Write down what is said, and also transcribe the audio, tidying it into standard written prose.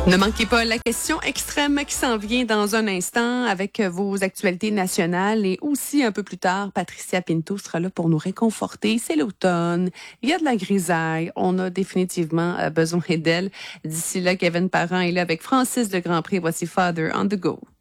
Ne manquez pas la question extrême qui s'en vient dans un instant avec vos actualités nationales et aussi un peu plus tard, Patricia Pinto sera là pour nous réconforter. C'est l'automne, il y a de la grisaille, on a définitivement besoin d'elle. D'ici là, Kevin Parent est là avec Francis de Grandpré. Voici Father on the Go.